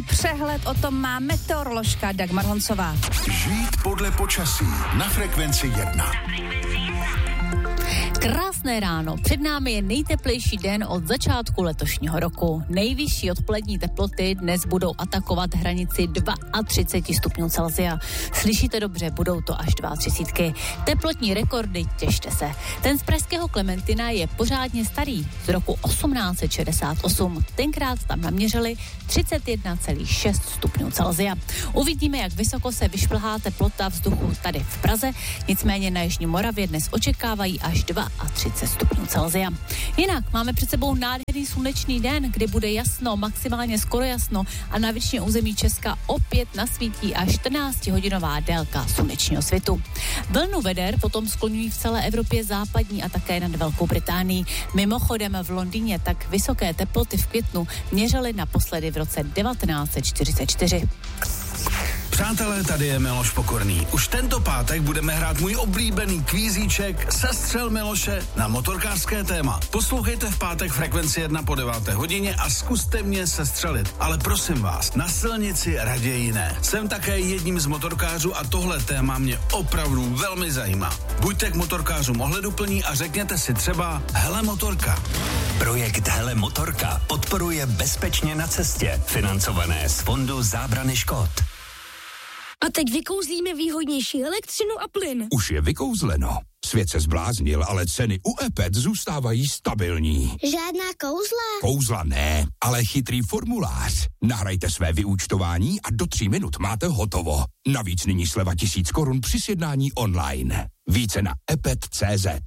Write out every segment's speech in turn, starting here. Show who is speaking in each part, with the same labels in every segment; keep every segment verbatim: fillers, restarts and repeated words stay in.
Speaker 1: Přehled o tom má meteoroložka Dagmar Honcová.
Speaker 2: Žít podle počasí na Frekvenci jedna.
Speaker 3: Krásné ráno. Před námi je nejteplejší den od začátku letošního roku. Nejvyšší odpolední teploty dnes budou atakovat hranici třicet dva stupňů Celsia. Slyšíte dobře, budou to až třicet dva. Teplotní rekordy, těšte se. Ten z pražského Klementina je pořádně starý, z roku osmnáct set šedesát osm. Tenkrát tam naměřili třicet jedna celá šest stupňů Celsia. Uvidíme, jak vysoko se vyšplhá teplota vzduchu tady v Praze, nicméně na Jižní Moravě dnes očekávají až třicet dva stupňů Celsia. Jinak máme před sebou nádherný slunečný den, kdy bude jasno, maximálně skoro jasno a na většině území Česka opět nasvítí až čtrnáctihodinová délka slunečního svitu. Vlnu veder potom skloňují v celé Evropě západní a také nad Velkou Británií. Mimochodem v Londýně tak vysoké teploty v květnu měřily naposledy v roce devatenáct set čtyřicet čtyři.
Speaker 4: Přátelé, tady je Miloš Pokorný. Už tento pátek budeme hrát můj oblíbený kvízíček Sestřel Miloše na motorkářské téma. Poslouchejte v pátek Frekvenci jedna po deváté hodině a zkuste mě sestřelit. Ale prosím vás, na silnici raději ne. Jsem také jedním z motorkářů a tohle téma mě opravdu velmi zajímá. Buďte k motorkářům ohleduplní a řekněte si třeba Hele motorka.
Speaker 5: Projekt Hele motorka podporuje Bezpečně na cestě, financované z Fondu zábrany škod.
Speaker 6: A teď vykouzlíme výhodnější elektřinu a plyn.
Speaker 7: Už je vykouzleno. Svět se zbláznil, ale ceny u Epet zůstávají stabilní.
Speaker 6: Žádná kouzla?
Speaker 7: Kouzla ne, ale chytrý formulář. Nahrajte své vyúčtování a do tří minut máte hotovo. Navíc nyní sleva tisíc korun při sjednání online. Více na epet tečka cé zet.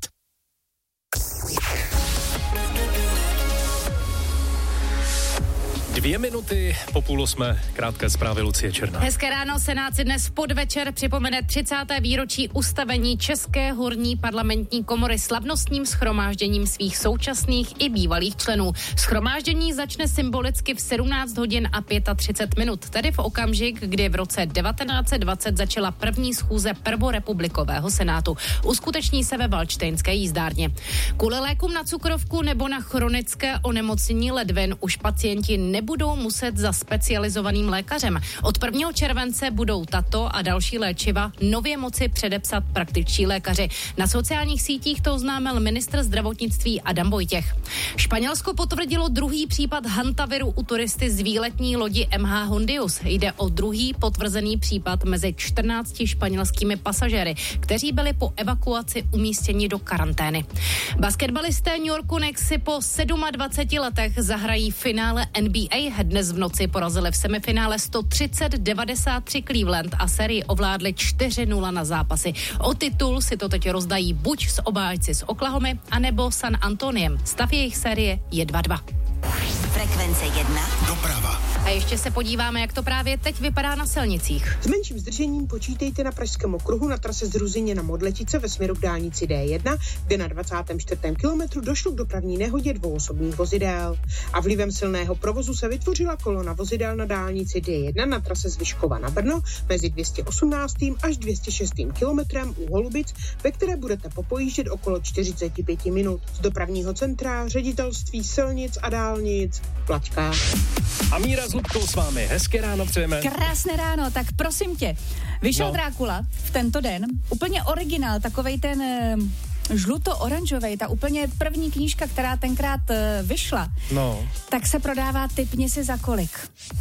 Speaker 8: Dvě minuty po půl osmé, krátké zprávy Lucie Černá.
Speaker 9: Hezké ráno, Senát si dnes v podvečer připomene třicáté výročí ustavení České horní parlamentní komory slavnostním shromážděním svých současných i bývalých členů. Shromáždění začne symbolicky v sedmnáct hodin a třicet pět minut, tedy v okamžik, kdy v roce devatenáct set dvacet začala první schůze prvorepublikového senátu. Uskuteční se ve Valdštejnské jízdárně. Kvůli lékům na cukrovku nebo na chronické onemocnění ledvin už pacienti nebudou budou muset za specializovaným lékařem. Od prvního července budou tato a další léčiva nově moci předepsat praktičtí lékaři. Na sociálních sítích to oznámil ministr zdravotnictví Adam Vojtěch. Španělsko potvrdilo druhý případ hantaviru u turisty z výletní lodi M H Hondius. Jde o druhý potvrzený případ mezi čtrnácti španělskými pasažéry, kteří byli po evakuaci umístěni do karantény. Basketbalisté New Yorku Knicks si po dvaceti sedmi letech zahrají finále N B A. Dnes v noci porazili v semifinále sto třicet devadesát tři Cleveland a sérii ovládli čtyři nula na zápasy. O titul si to teď rozdají buď s obhájci z Oklahomy, anebo San Antoniem. Stav jejich série je dva dva.
Speaker 10: Frekvence jedna.
Speaker 2: Doprava.
Speaker 9: A ještě se podíváme, jak to právě teď vypadá na silnicích.
Speaker 11: S menším zdržením počítejte na Pražském okruhu na trase z Ruzyně na Modletice ve směru k dálnici D jedna, kde na dvacátém čtvrtém kilometru došlo k dopravní nehodě dvou osobních vozidel. A vlivem silného provozu se vytvořila kolona vozidel na dálnici D jedna na trase z Vyškova na Brno mezi dvě stě osmnáctým až dvě stě šestým kilometrem u Holubic, ve které budete popojíždět okolo čtyřicet pět minut. Z dopravního centra Ředitelství silnic a dálnic Plačka.
Speaker 8: A Míra s Lubkou s vámi. Hezké ráno přejeme.
Speaker 1: Krásné ráno, tak prosím tě. Vyšel
Speaker 8: no.
Speaker 1: Drákula v tento den. Úplně originál, takovej ten e, žluto-oranžovej, ta úplně první knížka, která tenkrát e, vyšla.
Speaker 8: No.
Speaker 1: Tak se prodává, tipni si za kolik.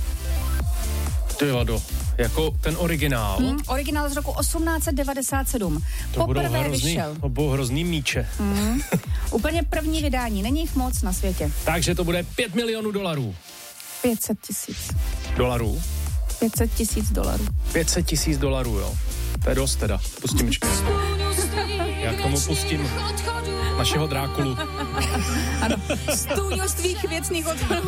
Speaker 8: Ty Lado, jako ten originál.
Speaker 1: Hmm, originál z roku osmnáct set devadesát sedm.
Speaker 8: To
Speaker 1: Poprvé
Speaker 8: hrozný,
Speaker 1: vyšel.
Speaker 8: To budou hrozný míče.
Speaker 1: Hmm. Úplně první vydání, není jich moc na světě.
Speaker 8: Takže to bude pět milionů dolarů.
Speaker 1: pět set tisíc.
Speaker 8: Dolarů?
Speaker 1: pět set tisíc dolarů.
Speaker 8: pět set tisíc dolarů, jo. To je dost teda. Pustím čkej. Já k tomu pustím našeho Drákulu.
Speaker 1: Ano, stůňo z tvých věcných odhodů.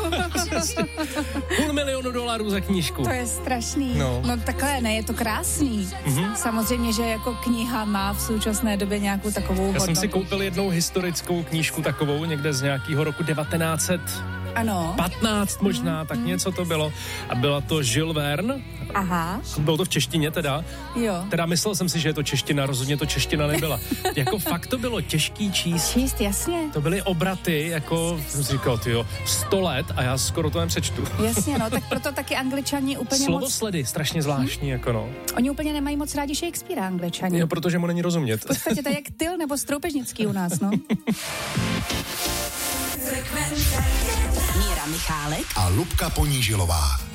Speaker 8: Půl milionu dolarů za knížku.
Speaker 1: To je strašný.
Speaker 8: No,
Speaker 1: no takhle, ne, je to krásný. Mm-hmm. Samozřejmě, že jako kniha má v současné době nějakou takovou
Speaker 8: Já
Speaker 1: hodnotu.
Speaker 8: jsem si koupil jednou historickou knížku takovou, někde z nějakého roku devatenáct set
Speaker 1: Ano.
Speaker 8: patnáct možná, mm. tak mm. něco to bylo. A byla to Jules Verne.
Speaker 1: Aha.
Speaker 8: Bylo to v češtině teda.
Speaker 1: Jo.
Speaker 8: Teda myslel jsem si, že je to čeština, rozhodně to čeština nebyla. Jako fakt to bylo těžký číst.
Speaker 1: Číst, jasně.
Speaker 8: To byly obraty, jako jsem si říkal, tyjo, sto let a já skoro to nepřečtu.
Speaker 1: Jasně, no, tak proto taky Angličani úplně
Speaker 8: Slovosledy, moc... strašně zvláštní, hm? jako no.
Speaker 1: Oni úplně nemají moc rádi Shakespearea, Angličani.
Speaker 8: Jo, protože mu není rozumět.
Speaker 1: V podstatě to je jak Tyl nebo Stroupežnický u nás, no.
Speaker 10: Míra Michálek
Speaker 2: a Lubka Ponížilová.